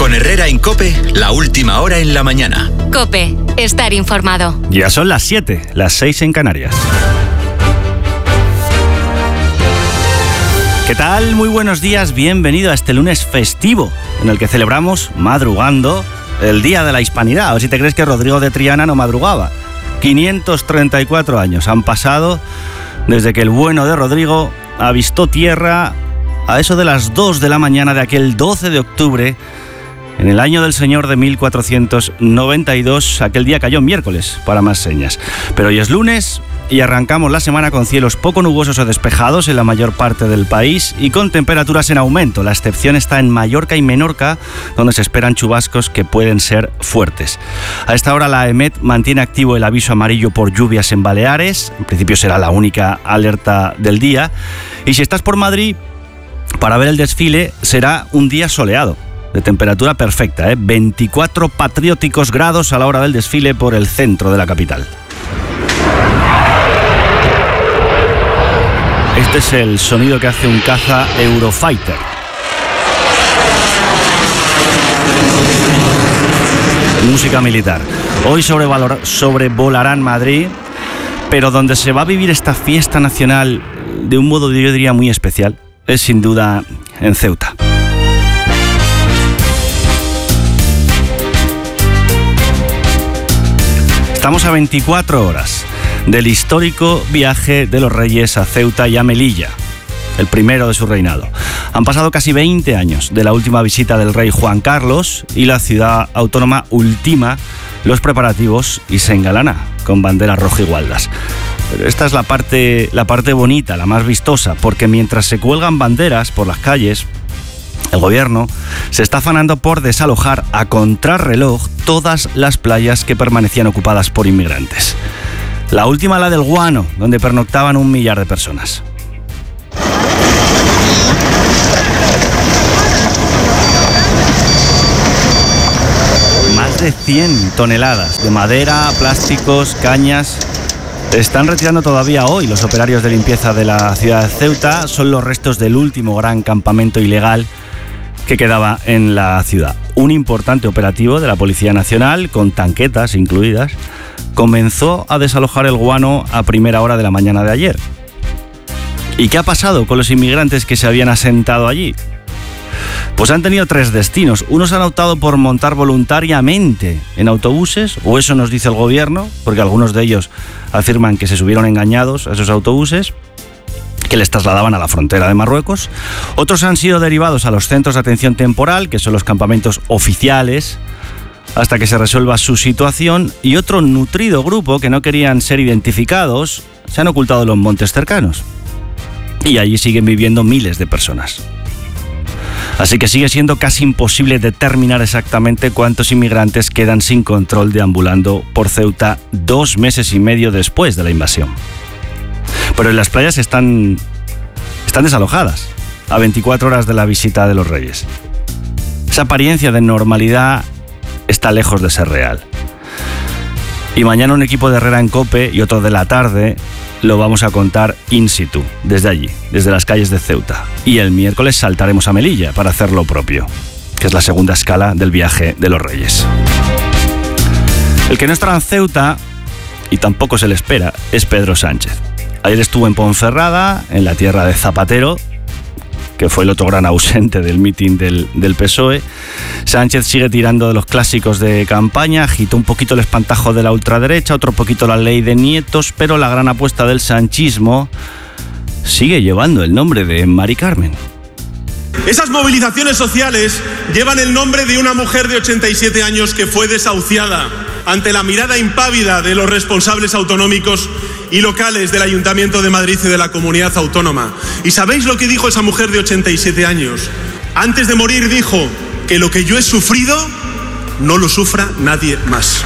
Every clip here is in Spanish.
Con Herrera en COPE, la última hora en la mañana. COPE, estar informado. Ya son las 7, las 6 en Canarias. ¿Qué tal? Muy buenos días, bienvenido a este lunes festivo, en el que celebramos, madrugando, el Día de la Hispanidad. A ver si te crees que Rodrigo de Triana no madrugaba. 534 años han pasado desde que el bueno de Rodrigo avistó tierra a eso de las 2 de la mañana de aquel 12 de octubre, en el año del Señor de 1492. Aquel día cayó miércoles, para más señas. Pero hoy es lunes y arrancamos la semana con cielos poco nubosos o despejados en la mayor parte del país y con temperaturas en aumento. La excepción está en Mallorca y Menorca, donde se esperan chubascos que pueden ser fuertes. A esta hora la EMET mantiene activo el aviso amarillo por lluvias en Baleares. En principio será la única alerta del día. Y si estás por Madrid, para ver el desfile será un día soleado, de temperatura perfecta, 24 patrióticos grados a la hora del desfile por el centro de la capital. Este es el sonido que hace un caza Eurofighter. Música militar. Hoy sobrevolarán Madrid, pero donde se va a vivir esta fiesta nacional de un modo, yo diría, muy especial, es sin duda en Ceuta. Estamos a 24 horas del histórico viaje de los Reyes a Ceuta y a Melilla, el primero de su reinado. Han pasado casi 20 años de la última visita del rey Juan Carlos y la ciudad autónoma ultima los preparativos y se engalana con banderas rojigualdas. Pero esta es la parte bonita, la más vistosa, porque mientras se cuelgan banderas por las calles, el gobierno se está afanando por desalojar a contrarreloj todas las playas que permanecían ocupadas por inmigrantes. La última, la del Guano, donde pernoctaban 1 millar de personas. Más de 100 toneladas de madera, plásticos, cañas están retirando todavía hoy los operarios de limpieza de la ciudad de Ceuta. Son los restos del último gran campamento ilegal que quedaba en la ciudad. Un importante operativo de la Policía Nacional, con tanquetas incluidas, comenzó a desalojar el Guano a primera hora de la mañana de ayer. ¿Y qué ha pasado con los inmigrantes que se habían asentado allí? Pues han tenido 3 destinos. Unos han optado por montar voluntariamente en autobuses, o eso nos dice el gobierno, porque algunos de ellos afirman que se subieron engañados a esos autobuses, que les trasladaban a la frontera de Marruecos. Otros han sido derivados a los centros de atención temporal, que son los campamentos oficiales, hasta que se resuelva su situación, y otro nutrido grupo que no querían ser identificados se han ocultado en los montes cercanos. Y allí siguen viviendo miles de personas. Así que sigue siendo casi imposible determinar exactamente cuántos inmigrantes quedan sin control deambulando por Ceuta 2 meses y medio después de la invasión. Pero en las playas están desalojadas a 24 horas de la visita de los Reyes. Esa apariencia de normalidad está lejos de ser real. Y mañana un equipo de Herrera en COPE y otro de la tarde lo vamos a contar in situ, desde allí, desde las calles de Ceuta. Y el miércoles saltaremos a Melilla para hacer lo propio, que es la segunda escala del viaje de los Reyes. El que no estará en Ceuta, y tampoco se le espera, es Pedro Sánchez. Ayer estuvo en Ponferrada, en la tierra de Zapatero, que fue el otro gran ausente del mitin del PSOE. Sánchez sigue tirando de los clásicos de campaña, agitó un poquito el espantajo de la ultraderecha, otro poquito la ley de nietos, pero la gran apuesta del sanchismo sigue llevando el nombre de Mari Carmen. Esas movilizaciones sociales llevan el nombre de una mujer de 87 años que fue desahuciada ante la mirada impávida de los responsables autonómicos y locales del Ayuntamiento de Madrid y de la Comunidad Autónoma. ¿Y sabéis lo que dijo esa mujer de 87 años? Antes de morir dijo que lo que yo he sufrido no lo sufra nadie más.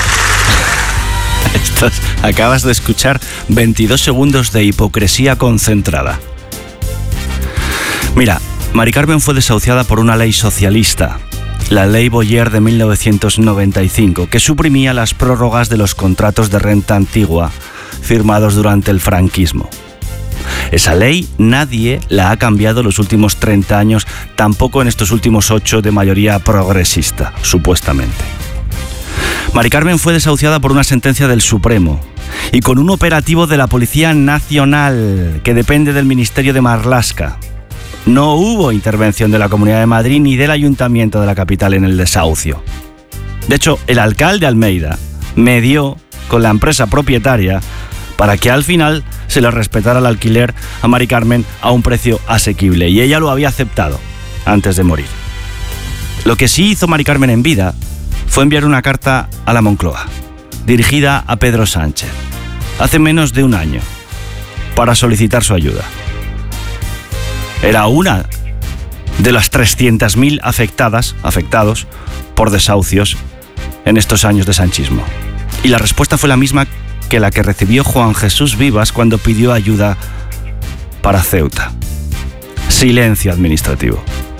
Acabas de escuchar 22 segundos de hipocresía concentrada. Mira, Mari Carmen fue desahuciada por una ley socialista, la Ley Boyer de 1995, que suprimía las prórrogas de los contratos de renta antigua firmados durante el franquismo. Esa ley nadie la ha cambiado en los últimos 30 años, tampoco en estos últimos 8 de mayoría progresista, supuestamente. Mari Carmen fue desahuciada por una sentencia del Supremo y con un operativo de la Policía Nacional que depende del Ministerio de Marlaska. No hubo intervención de la Comunidad de Madrid ni del Ayuntamiento de la capital en el desahucio. De hecho, el alcalde Almeida medió con la empresa propietaria para que al final se le respetara el alquiler a Mari Carmen a un precio asequible, y ella lo había aceptado antes de morir. Lo que sí hizo Mari Carmen en vida fue enviar una carta a la Moncloa, dirigida a Pedro Sánchez, hace menos de un año, para solicitar su ayuda. Era una de las 300.000 afectados por desahucios en estos años de sanchismo. Y la respuesta fue la misma que la que recibió Juan Jesús Vivas cuando pidió ayuda para Ceuta. Silencio administrativo.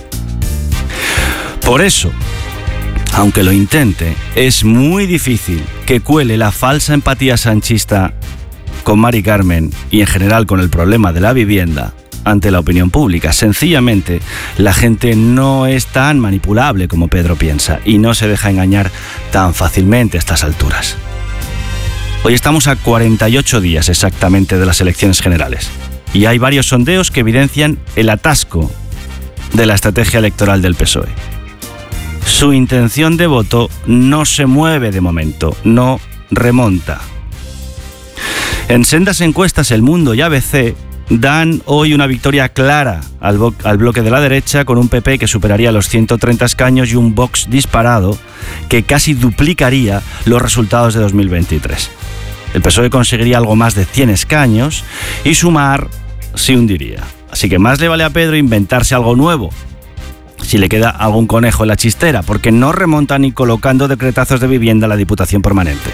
Por eso, aunque lo intente, es muy difícil que cuele la falsa empatía sanchista con Mari Carmen y en general con el problema de la vivienda ante la opinión pública. Sencillamente, la gente no es tan manipulable como Pedro piensa y no se deja engañar tan fácilmente a estas alturas. Hoy estamos a 48 días exactamente de las elecciones generales y hay varios sondeos que evidencian el atasco de la estrategia electoral del PSOE. Su intención de voto no se mueve de momento, no remonta. En sendas encuestas, El Mundo y ABC dan hoy una victoria clara al bloque de la derecha, con un PP que superaría los 130 escaños y un Vox disparado que casi duplicaría los resultados de 2023. El PSOE conseguiría algo más de 100 escaños y Sumar se hundiría. Así que más le vale a Pedro inventarse algo nuevo, si le queda algún conejo en la chistera, porque no remonta ni colocando decretazos de vivienda a la Diputación Permanente.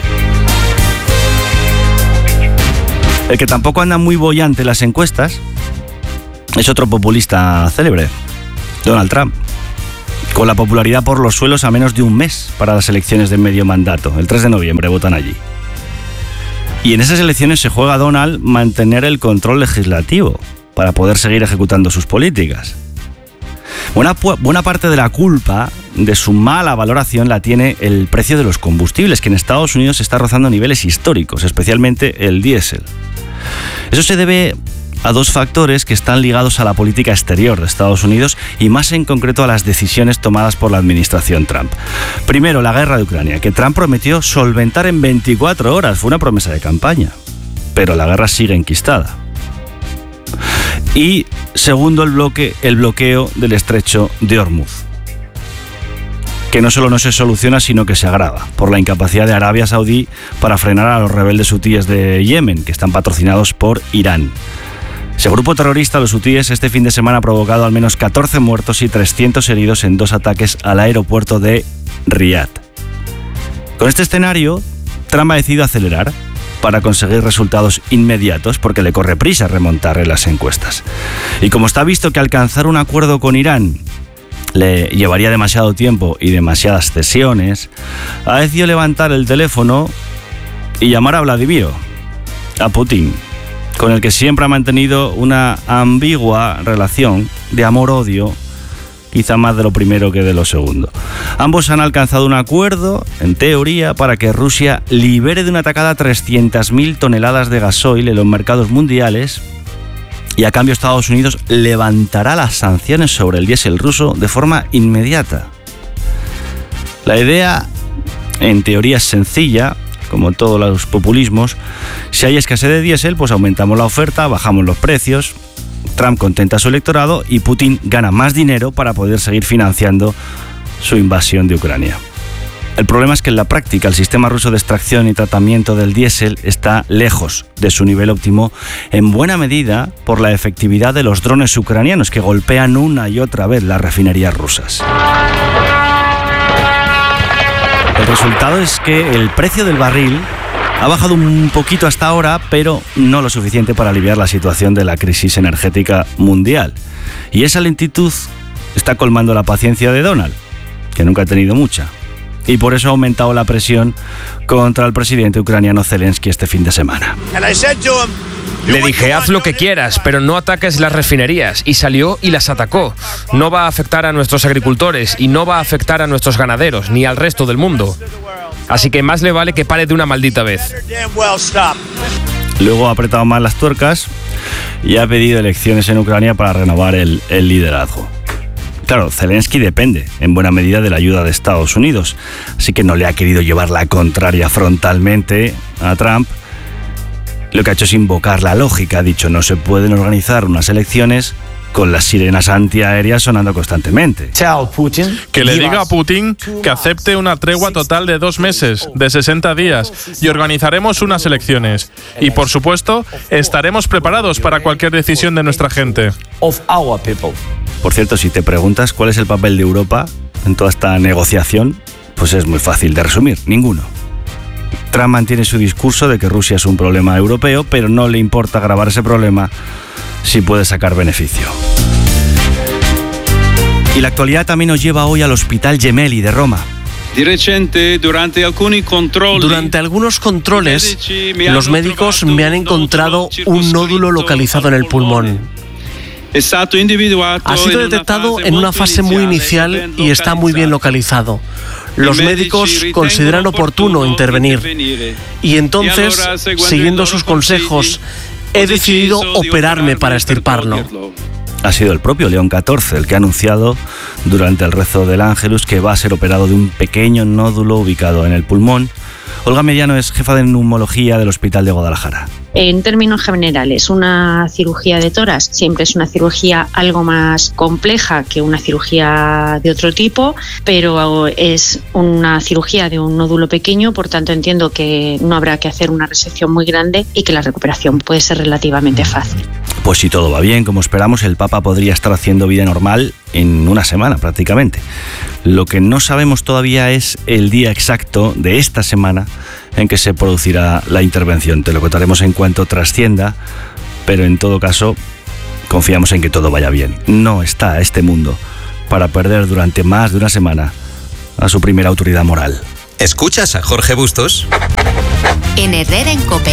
El que tampoco anda muy boyante en las encuestas es otro populista célebre, Donald Trump, con la popularidad por los suelos a menos de un mes para las elecciones de medio mandato. El 3 de noviembre votan allí. Y en esas elecciones se juega Donald mantener el control legislativo para poder seguir ejecutando sus políticas. Buena parte de la culpa de su mala valoración la tiene el precio de los combustibles, que en Estados Unidos está rozando niveles históricos, especialmente el diésel. Eso se debe a dos factores que están ligados a la política exterior de Estados Unidos y más en concreto a las decisiones tomadas por la administración Trump. Primero, la guerra de Ucrania, que Trump prometió solventar en 24 horas. Fue una promesa de campaña, pero la guerra sigue enquistada. Y segundo, el bloqueo del estrecho de Hormuz, que no solo no se soluciona, sino que se agrava por la incapacidad de Arabia Saudí para frenar a los rebeldes hutíes de Yemen, que están patrocinados por Irán. Ese grupo terrorista, los hutíes, este fin de semana ha provocado al menos 14 muertos y 300 heridos en 2 ataques al aeropuerto de Riad. Con este escenario, Trump ha decidido acelerar para conseguir resultados inmediatos, porque le corre prisa remontar en las encuestas. Y como está visto que alcanzar un acuerdo con Irán le llevaría demasiado tiempo y demasiadas cesiones, ha decidido levantar el teléfono y llamar a Vladimir, a Putin, con el que siempre ha mantenido una ambigua relación de amor-odio, quizá más de lo primero que de lo segundo. Ambos han alcanzado un acuerdo, en teoría, para que Rusia libere de una tacada 300.000 toneladas de gasoil en los mercados mundiales, y a cambio Estados Unidos levantará las sanciones sobre el diésel ruso de forma inmediata. La idea, en teoría, es sencilla, como todos los populismos. Si hay escasez de diésel, pues aumentamos la oferta, bajamos los precios, Trump contenta a su electorado y Putin gana más dinero para poder seguir financiando su invasión de Ucrania. El problema es que en la práctica el sistema ruso de extracción y tratamiento del diésel está lejos de su nivel óptimo, en buena medida por la efectividad de los drones ucranianos que golpean una y otra vez las refinerías rusas. El resultado es que el precio del barril ha bajado un poquito hasta ahora, pero no lo suficiente para aliviar la situación de la crisis energética mundial. Y esa lentitud está colmando la paciencia de Donald, que nunca ha tenido mucha. Y por eso ha aumentado la presión contra el presidente ucraniano Zelensky este fin de semana. And I said to him, Le dije, haz lo que quieras, pero no ataques las refinerías. Y salió y las atacó. No va a afectar a nuestros agricultores y no va a afectar a nuestros ganaderos, ni al resto del mundo. Así que más le vale que pare de una maldita vez. Luego ha apretado más las tuercas y ha pedido elecciones en Ucrania para renovar el liderazgo. Claro, Zelensky depende en buena medida de la ayuda de Estados Unidos, así que no le ha querido llevar la contraria frontalmente a Trump. Lo que ha hecho es invocar la lógica. Ha dicho, no se pueden organizar unas elecciones con las sirenas antiaéreas sonando constantemente. Que le diga a Putin que acepte una tregua total de 2 meses, de 60 días, y organizaremos unas elecciones. Y por supuesto, estaremos preparados para cualquier decisión de nuestra gente. Por cierto, si te preguntas cuál es el papel de Europa en toda esta negociación, pues es muy fácil de resumir, ninguno. Trump mantiene su discurso de que Rusia es un problema europeo, pero no le importa agravar ese problema si puede sacar beneficio. Y la actualidad también nos lleva hoy al Hospital Gemelli de Roma. Durante algunos controles, los médicos me han encontrado un nódulo localizado en el pulmón. Ha sido detectado en una fase muy inicial y está muy bien localizado. Los médicos consideran oportuno intervenir y entonces, siguiendo sus consejos, he decidido operarme para extirparlo. Ha sido el propio León XIV el que ha anunciado durante el rezo del Ángelus que va a ser operado de un pequeño nódulo ubicado en el pulmón. Olga Mediano es jefa de neumología del Hospital de Guadalajara. En términos generales, una cirugía de tórax siempre es una cirugía algo más compleja que una cirugía de otro tipo, pero es una cirugía de un nódulo pequeño, por tanto entiendo que no habrá que hacer una resección muy grande y que la recuperación puede ser relativamente fácil. Pues si todo va bien, como esperamos, el Papa podría estar haciendo vida normal en una semana prácticamente. Lo que no sabemos todavía es el día exacto de esta semana en que se producirá la intervención. Te lo contaremos en cuanto trascienda, pero en todo caso confiamos en que todo vaya bien. No está este mundo para perder durante más de una semana a su primera autoridad moral. ¿Escuchas a Jorge Bustos? En Herrera en COPE.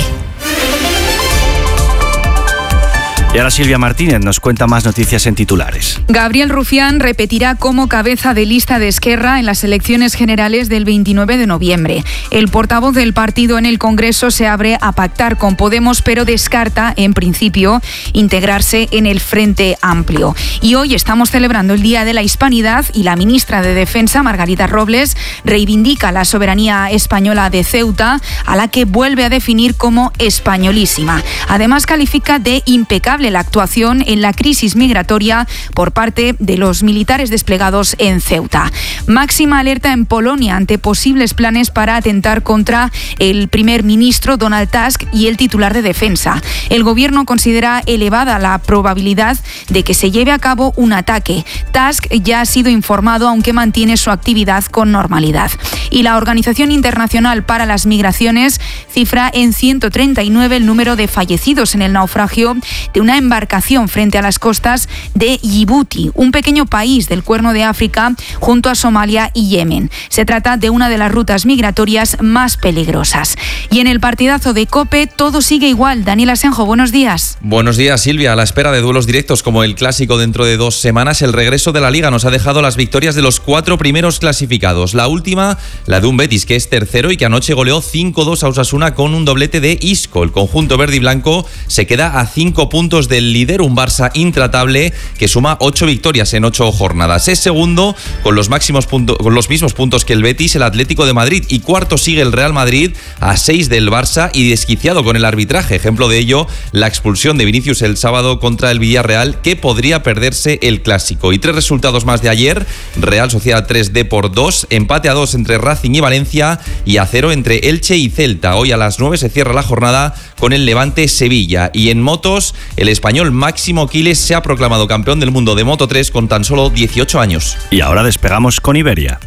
Y ahora Silvia Martínez nos cuenta más noticias en titulares. Gabriel Rufián repetirá como cabeza de lista de Esquerra en las elecciones generales del 29 de noviembre. El portavoz del partido en el Congreso se abre a pactar con Podemos, pero descarta, en principio, integrarse en el Frente Amplio. Y hoy estamos celebrando el Día de la Hispanidad y la ministra de Defensa, Margarita Robles, reivindica la soberanía española de Ceuta, a la que vuelve a definir como españolísima. Además, califica de impecable la actuación en la crisis migratoria por parte de los militares desplegados en Ceuta. Máxima alerta en Polonia ante posibles planes para atentar contra el primer ministro Donald Tusk y el titular de Defensa. El gobierno considera elevada la probabilidad de que se lleve a cabo un ataque. Tusk ya ha sido informado, aunque mantiene su actividad con normalidad. Y la Organización Internacional para las Migraciones cifra en 139 el número de fallecidos en el naufragio de una embarcación frente a las costas de Djibouti, un pequeño país del Cuerno de África junto a Somalia y Yemen. Se trata de una de las rutas migratorias más peligrosas. Y en el partidazo de COPE todo sigue igual. Daniel Asenjo, buenos días. Buenos días, Silvia. A la espera de duelos directos como el clásico dentro de 2 semanas, el regreso de la Liga nos ha dejado las victorias de los 4 primeros clasificados. La última, la de un Betis que es tercero y que anoche goleó 5-2 a Osasuna con un doblete de Isco. El conjunto verde y blanco se queda a 5 puntos del líder, un Barça intratable que suma 8 victorias en 8 jornadas. Es segundo con los mismos puntos que el Betis, el Atlético de Madrid, y cuarto sigue el Real Madrid a 6 del Barça y desquiciado con el arbitraje. Ejemplo de ello, la expulsión de Vinicius el sábado contra el Villarreal, que podría perderse el clásico. Y 3 resultados más de ayer: Real Sociedad 3, Depor 2, empate a 2 entre Racing y Valencia y a 0 entre Elche y Celta. Hoy a las 9 se cierra la jornada con el Levante Sevilla. Y en motos, el español Máximo Quiles se ha proclamado campeón del mundo de Moto 3 con tan solo 18 años. Y ahora despegamos con Iberia.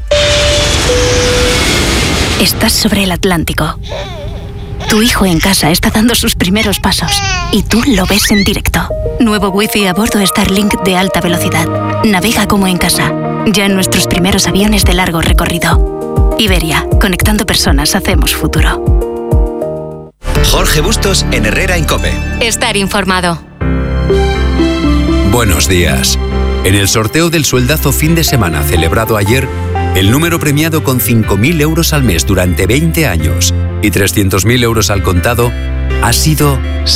Estás sobre el Atlántico. Tu hijo en casa está dando sus primeros pasos y tú lo ves en directo. Nuevo Wi-Fi a bordo Starlink de alta velocidad. Navega como en casa, ya en nuestros primeros aviones de largo recorrido. Iberia, conectando personas, hacemos futuro. Jorge Bustos en Herrera en COPE. Estar informado. Buenos días. En el sorteo del sueldazo fin de semana celebrado ayer, el número premiado con 5.000 euros al mes durante 20 años y 300.000 euros al contado ha sido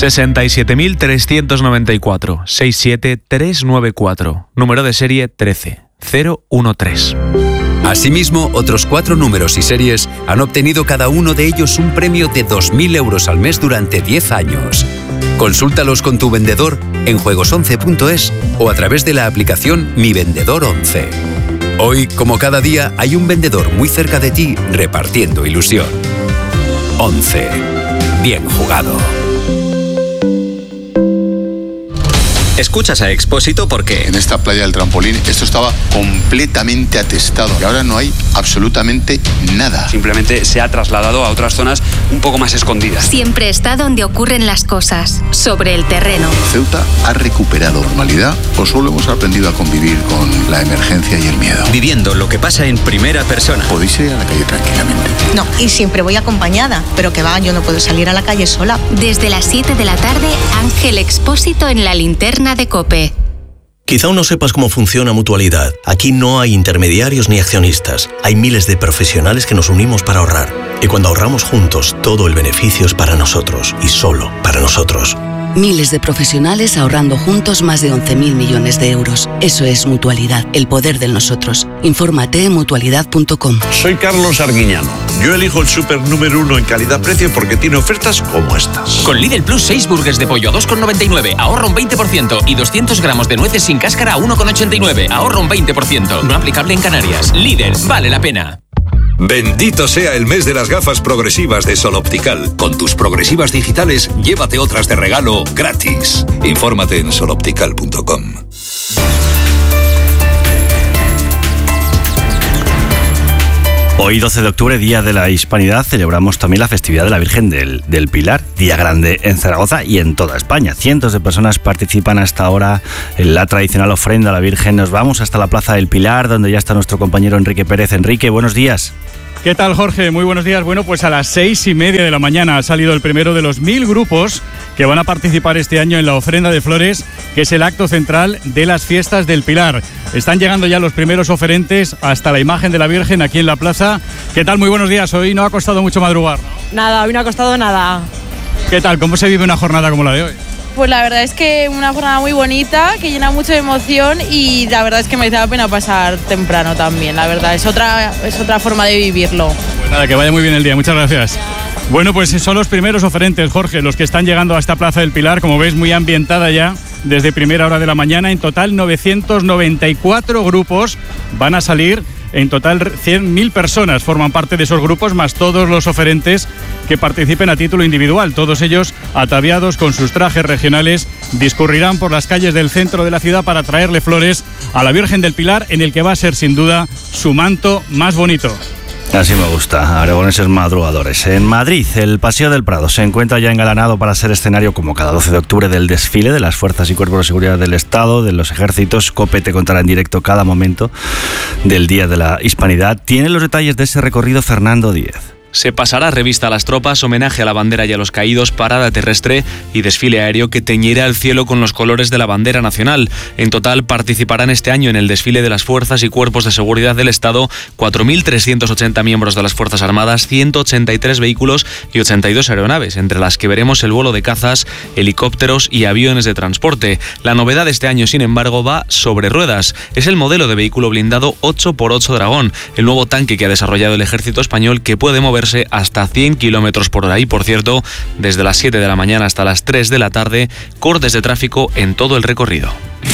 67.394, 67394, número de serie 13013. Asimismo, otros 4 números y series han obtenido cada uno de ellos un premio de 2.000 euros al mes durante 10 años. Consúltalos con tu vendedor en juegos11.es o a través de la aplicación Mi Vendedor 11. Hoy, como cada día, hay un vendedor muy cerca de ti repartiendo ilusión. 11. Bien jugado. Escuchas a Expósito porque en esta playa del Trampolín esto estaba completamente atestado y ahora no hay absolutamente nada. Simplemente se ha trasladado a otras zonas un poco más escondidas. Siempre está donde ocurren las cosas, sobre el terreno. ¿Ceuta ha recuperado normalidad o solo hemos aprendido a convivir con la emergencia y el miedo? Viviendo lo que pasa en primera persona. ¿Podéis ir a la calle tranquilamente? No, y siempre voy acompañada, pero que va, yo no puedo salir a la calle sola. Desde las 7 de la tarde, Ángel Expósito en la linterna de COPE. Quizá aún no sepas cómo funciona Mutualidad. Aquí no hay intermediarios ni accionistas. Hay miles de profesionales que nos unimos para ahorrar. Y cuando ahorramos juntos, todo el beneficio es para nosotros y solo para nosotros. Miles de profesionales ahorrando juntos más de 11.000 millones de euros. Eso es Mutualidad, el poder del nosotros. Infórmate en mutualidad.com. Soy Carlos Arguiñano. Yo elijo el súper número 1 en calidad-precio porque tiene ofertas como estas. Con Lidl Plus 6 burgers de pollo a 2,99, ahorra un 20%, y 200 gramos de nueces sin cáscara a 1,89, ahorra un 20%. No aplicable en Canarias. Lidl, vale la pena. Bendito sea el mes de las gafas progresivas de Sol Optical. Con tus progresivas digitales, llévate otras de regalo gratis. Infórmate en soloptical.com. Hoy, 12 de octubre, Día de la Hispanidad, celebramos también la festividad de la Virgen del Pilar, día grande en Zaragoza y en toda España. Cientos de personas participan hasta ahora en la tradicional ofrenda a la Virgen. Nos vamos hasta la Plaza del Pilar, donde ya está nuestro compañero Enrique Pérez. Enrique, buenos días. ¿Qué tal, Jorge? Muy buenos días. Bueno, pues a las 6:30 de la mañana ha salido el primero de los 1000 grupos que van a participar este año en la ofrenda de flores, que es el acto central de las fiestas del Pilar. Están llegando ya los primeros oferentes hasta la imagen de la Virgen aquí en la plaza. ¿Qué tal? Muy buenos días. Hoy no ha costado mucho madrugar, ¿no? Nada, hoy no ha costado nada. ¿Qué tal? ¿Cómo se vive una jornada como la de hoy? Pues la verdad es que una jornada muy bonita, que llena mucho de emoción, y la verdad es que merece la pena pasar temprano también, la verdad, es otra forma de vivirlo. Pues nada, que vaya muy bien el día, muchas gracias. Bueno, pues son los primeros oferentes, Jorge, los que están llegando a esta Plaza del Pilar, como ves, muy ambientada ya desde primera hora de la mañana. En total 994 grupos van a salir. En total 100.000 personas forman parte de esos grupos, más todos los oferentes que participen a título individual. Todos ellos, ataviados con sus trajes regionales, discurrirán por las calles del centro de la ciudad para traerle flores a la Virgen del Pilar, en el que va a ser sin duda su manto más bonito. Así me gusta, aragoneses madrugadores. En Madrid, el Paseo del Prado se encuentra ya engalanado para ser escenario, como cada 12 de octubre, del desfile de las fuerzas y cuerpos de seguridad del Estado, de los ejércitos. COPE te contará en directo cada momento del Día de la Hispanidad. Tiene los detalles de ese recorrido Fernando Díez. Se pasará revista a las tropas, homenaje a la bandera y a los caídos, parada terrestre y desfile aéreo que teñirá el cielo con los colores de la bandera nacional. En total participarán este año en el desfile de las fuerzas y cuerpos de seguridad del Estado 4.380 miembros de las Fuerzas Armadas, 183 vehículos y 82 aeronaves, entre las que veremos el vuelo de cazas, helicópteros y aviones de transporte. La novedad de este año, sin embargo, va sobre ruedas. Es el modelo de vehículo blindado 8x8 Dragón, el nuevo tanque que ha desarrollado el ejército español, que puede moverse hasta 100 km por hora. Y por cierto, desde las 7 de la mañana hasta las 3 de la tarde, cortes de tráfico en todo el recorrido.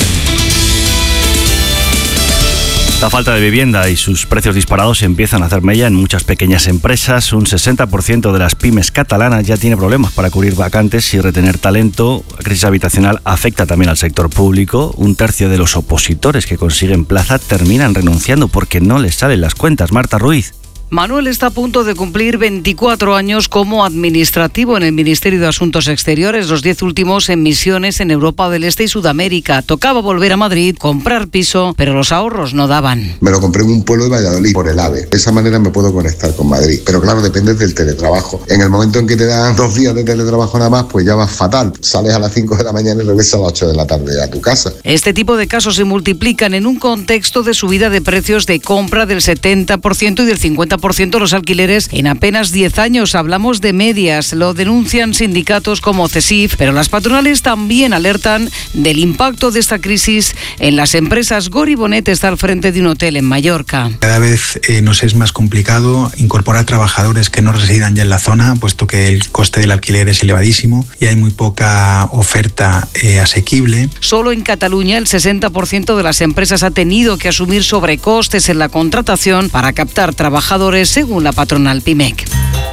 La falta de vivienda y sus precios disparados empiezan a hacer mella en muchas pequeñas empresas. Un 60% de las pymes catalanas ya tiene problemas para cubrir vacantes y retener talento. La crisis habitacional afecta también al sector público. Un tercio de los opositores que consiguen plaza terminan renunciando porque no les salen las cuentas. Marta Ruiz. Manuel está a punto de cumplir 24 años como administrativo en el Ministerio de Asuntos Exteriores, los 10 últimos en misiones en Europa del Este y Sudamérica. Tocaba volver a Madrid, comprar piso, pero los ahorros no daban. Me lo compré en un pueblo de Valladolid por el AVE. De esa manera me puedo conectar con Madrid. Pero claro, depende del teletrabajo. En el momento en que te dan 2 días de teletrabajo nada más, pues ya vas fatal. Sales a las 5 de la mañana y regresas a las 8 de la tarde a tu casa. Este tipo de casos se multiplican en un contexto de subida de precios de compra del 70% y del 50% los alquileres en apenas 10 años. Hablamos de medias, lo denuncian sindicatos como CESIF, pero las patronales también alertan del impacto de esta crisis en las empresas. Gori Bonet está al frente de un hotel en Mallorca. Cada vez nos es más complicado incorporar trabajadores que no residan ya en la zona, puesto que el coste del alquiler es elevadísimo y hay muy poca oferta asequible. Solo en Cataluña el 60% de las empresas ha tenido que asumir sobrecostes en la contratación para captar trabajadores, según la patronal Pimec.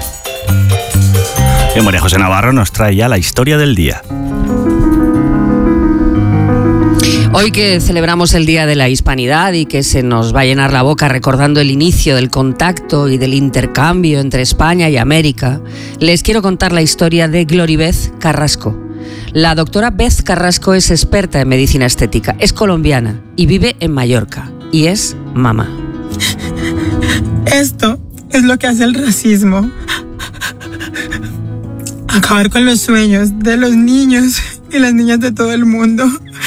Y María José Navarro nos trae ya la historia del día. Hoy que celebramos el Día de la Hispanidad y que se nos va a llenar la boca recordando el inicio del contacto y del intercambio entre España y América, les quiero contar la historia de Gloribeth Carrasco. La doctora Beth Carrasco es experta en medicina estética, es colombiana y vive en Mallorca y es mamá. Esto es lo que hace el racismo. Acabar con los sueños de los niños y las niñas de todo el mundo.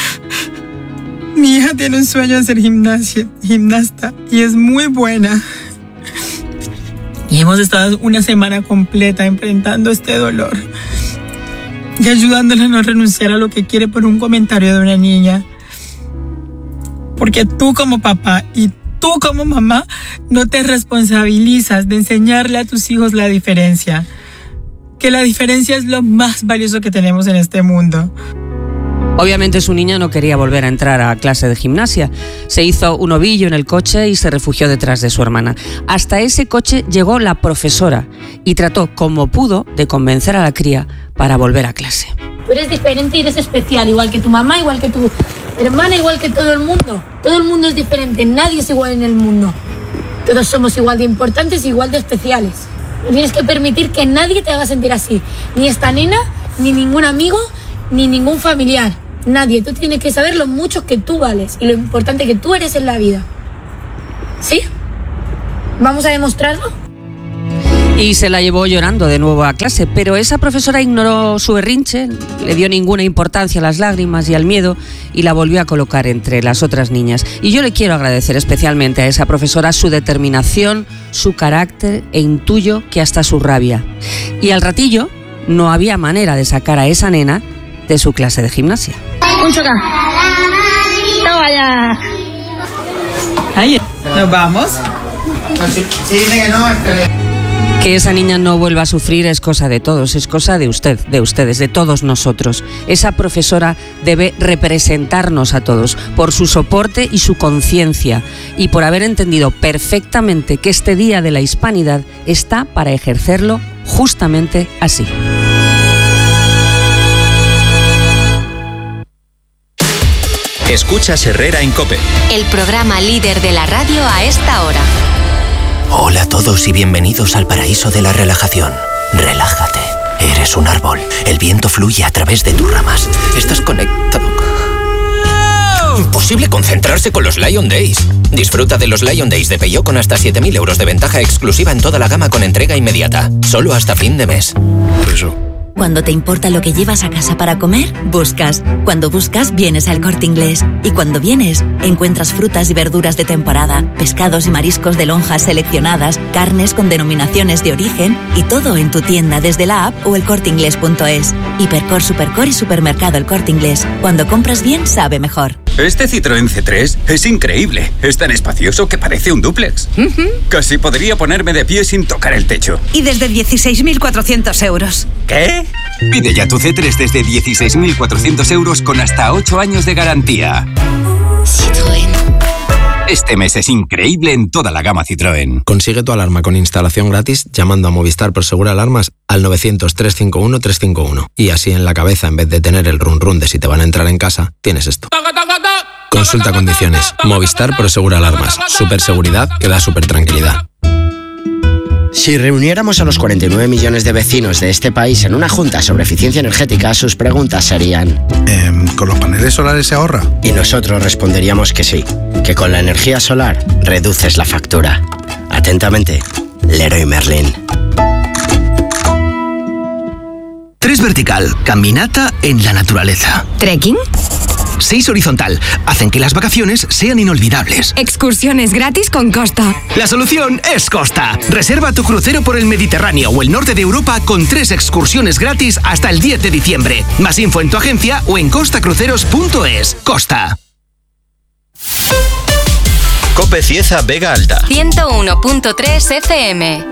Mi hija tiene un sueño de ser gimnasta y es muy buena. Y hemos estado una semana completa enfrentando este dolor y ayudándola a no renunciar a lo que quiere por un comentario de una niña. Porque tú como papá y tú como mamá no te responsabilizas de enseñarle a tus hijos la diferencia. Que la diferencia es lo más valioso que tenemos en este mundo. Obviamente su niña no quería volver a entrar a clase de gimnasia. Se hizo un ovillo en el coche y se refugió detrás de su hermana. Hasta ese coche llegó la profesora y trató como pudo de convencer a la cría para volver a clase. Tú eres diferente y eres especial, igual que tu mamá, igual que tu hermana, igual que todo el mundo. Todo el mundo es diferente, nadie es igual en el mundo. Todos somos igual de importantes, igual de especiales. No tienes que permitir que nadie te haga sentir así. Ni esta nena, ni ningún amigo, ni ningún familiar. Nadie. Tú tienes que saber lo mucho que tú vales y lo importante que tú eres en la vida. ¿Sí? ¿Vamos a demostrarlo? Y se la llevó llorando de nuevo a clase, pero esa profesora ignoró su berrinche, le dio ninguna importancia a las lágrimas y al miedo y la volvió a colocar entre las otras niñas. Y yo le quiero agradecer especialmente a esa profesora su determinación, su carácter e intuyo que hasta su rabia. Y al ratillo no había manera de sacar a esa nena de su clase de gimnasia. Un choca. Toma ya. Ahí. ¿Nos vamos? Que esa niña no vuelva a sufrir es cosa de todos, es cosa de usted, de ustedes, de todos nosotros. Esa profesora debe representarnos a todos por su soporte y su conciencia y por haber entendido perfectamente que este Día de la Hispanidad está para ejercerlo justamente así. Escuchas Herrera en COPE. El programa líder de la radio a esta hora. Hola a todos y bienvenidos al paraíso de la relajación. Relájate. Eres un árbol. El viento fluye a través de tus ramas. Estás conectado. Imposible concentrarse con los Lion Days. Disfruta de los Lion Days de Peugeot con hasta 7.000 euros de ventaja exclusiva en toda la gama con entrega inmediata. Solo hasta fin de mes. Eso. Cuando te importa lo que llevas a casa para comer, buscas. Cuando buscas, vienes al Corte Inglés. Y cuando vienes, encuentras frutas y verduras de temporada, pescados y mariscos de lonjas seleccionadas, carnes con denominaciones de origen y todo en tu tienda desde la app o elcorteinglés.es. Hipercor, Supercor y Supermercado El Corte Inglés. Cuando compras bien, sabe mejor. Este Citroën C3 es increíble. Es tan espacioso que parece un dúplex. Casi podría ponerme de pie sin tocar el techo. Y desde 16.400 euros. ¿Qué? Pide ya tu C3 desde 16.400 euros con hasta 8 años de garantía. Citroën. Este mes es increíble en toda la gama Citroën. Consigue tu alarma con instalación gratis llamando a Movistar Prosegur Alarmas al 900-351-351. Y así en la cabeza, en vez de tener el run run de si te van a entrar en casa, tienes esto. Consulta condiciones. Movistar Prosegur Alarmas. Super seguridad que da super tranquilidad. Si reuniéramos a los 49 millones de vecinos de este país en una junta sobre eficiencia energética, sus preguntas serían... ¿Con los paneles solares se ahorra? Y nosotros responderíamos que sí, que con la energía solar reduces la factura. Atentamente, Leroy Merlin. 3 vertical, caminata en la naturaleza. ¿Trekking? 6 horizontal, hacen que las vacaciones sean inolvidables. Excursiones gratis con Costa. La solución es Costa. Reserva tu crucero por el Mediterráneo o el norte de Europa con 3 excursiones gratis hasta el 10 de diciembre. Más info en tu agencia o en costacruceros.es. Costa. COPE Cieza Vega Alta. 101.3 FM.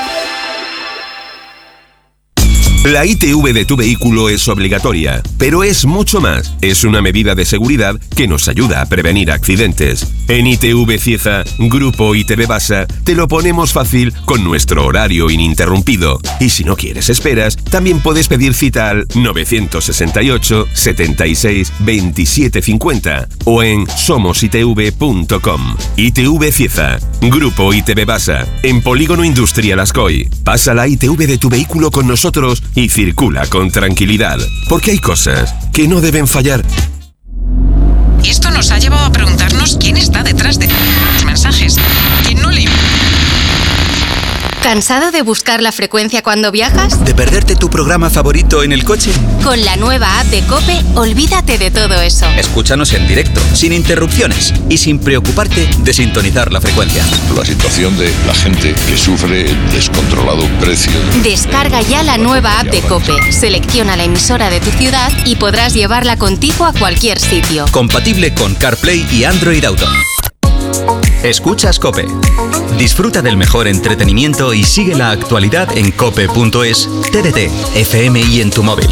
La ITV de tu vehículo es obligatoria, pero es mucho más. Es una medida de seguridad que nos ayuda a prevenir accidentes. En ITV Cieza, Grupo ITV Basa, te lo ponemos fácil con nuestro horario ininterrumpido. Y si no quieres esperas, también puedes pedir cita al 968 76 27 50 o en somositv.com. ITV Cieza, Grupo ITV Basa, en Polígono Industrial Ascoy. Pasa la ITV de tu vehículo con nosotros y circula con tranquilidad, porque hay cosas que no deben fallar. Esto nos ha llevado a preguntarnos quién está detrás de los mensajes. ¿Quién no le... ¿Cansado de buscar la frecuencia cuando viajas? ¿De perderte tu programa favorito en el coche? Con la nueva app de COPE, olvídate de todo eso. Escúchanos en directo, sin interrupciones y sin preocuparte de sintonizar la frecuencia. La situación de la gente que sufre el descontrolado precio. Descarga ya la nueva app de COPE, selecciona la emisora de tu ciudad y podrás llevarla contigo a cualquier sitio. Compatible con CarPlay y Android Auto. Escuchas COPE. Disfruta del mejor entretenimiento y sigue la actualidad en cope.es, TDT, FM y en tu móvil.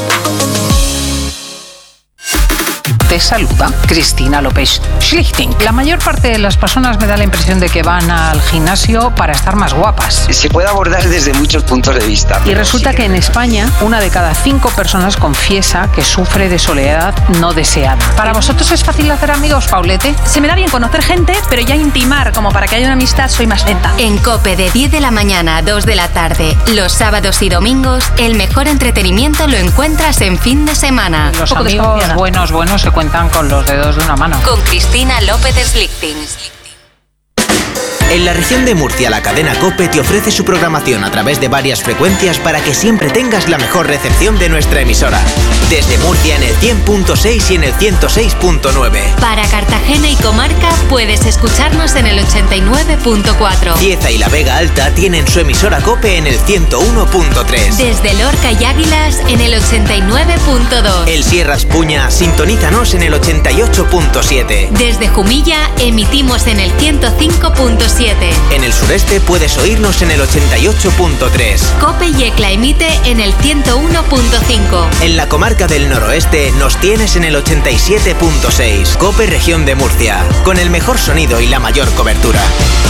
Te saluda Cristina López Schlichting. La mayor parte de las personas me da la impresión de que van al gimnasio para estar más guapas. Se puede abordar desde muchos puntos de vista. Y resulta que en España, 1 de cada 5 personas confiesa que sufre de soledad no deseada. ¿Para vosotros es fácil hacer amigos, Paulete? Se me da bien conocer gente, pero ya intimar como para que haya una amistad soy más lenta. En COPE de 10 de la mañana a 2 de la tarde, los sábados y domingos, el mejor entretenimiento lo encuentras en fin de semana. Los amigos buenos se cuentan con los dedos de una mano. Con Cristina López Slichting. En la región de Murcia, la cadena COPE te ofrece su programación a través de varias frecuencias para que siempre tengas la mejor recepción de nuestra emisora. Desde Murcia en el 100.6 y en el 106.9. Para Cartagena y comarca puedes escucharnos en el 89.4. Cieza y la Vega Alta tienen su emisora COPE en el 101.3. Desde Lorca y Águilas en el 89.2. El Sierras Puña, sintonízanos en el 88.7. Desde Jumilla emitimos en el 105.7. En el sureste puedes oírnos en el 88.3. COPE y ECLA emite en el 101.5. En la comarca del noroeste nos tienes en el 87.6. COPE Región de Murcia, con el mejor sonido y la mayor cobertura.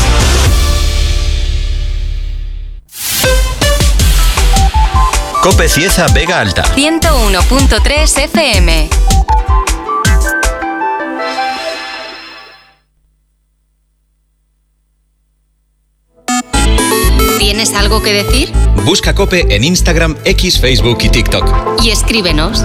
COPE Cieza Vega Alta. 101.3 FM. ¿Tienes algo que decir? Busca COPE en Instagram, X, Facebook y TikTok. Y escríbenos.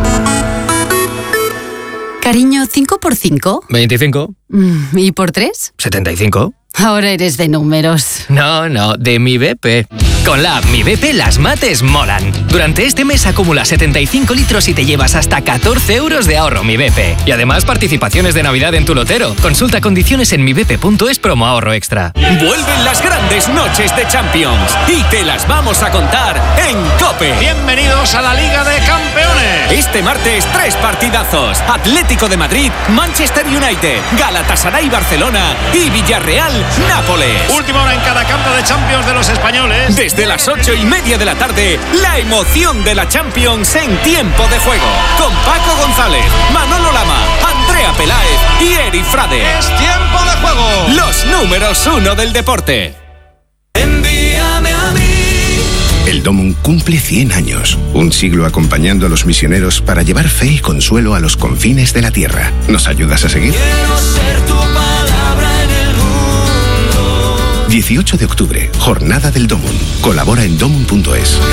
Cariño, ¿5 por 5? 25. ¿Y por 3? 75. Ahora eres de números. No, de Mi BP. Con la app Mi BP las mates molan. Durante este mes acumula 75 litros y te llevas hasta 14 euros de ahorro Mi BP. Y además participaciones de Navidad en tu lotero. Consulta condiciones en mibp.es promo ahorro extra. Vuelven las grandes noches de Champions y te las vamos a contar en COPE. Bienvenidos a la Liga de Campeones. Este martes 3 partidazos. Atlético de Madrid, Manchester United, Galatasaray Barcelona y Villarreal Nápoles. Última hora en cada campo de Champions de los españoles. Desde las 8:30 de la tarde, la emoción de la Champions en tiempo de juego. Con Paco González, Manolo Lama, Andrea Peláez y Eri Frade. ¡Es tiempo de juego! Los números 1 del deporte. Envíame a mí. El Domum cumple 100 años, un siglo acompañando a los misioneros para llevar fe y consuelo a los confines de la tierra. ¿Nos ayudas a seguir? Quiero ser tu palabra en el mundo. 18 de octubre, Jornada del Domun. Colabora en domun.es,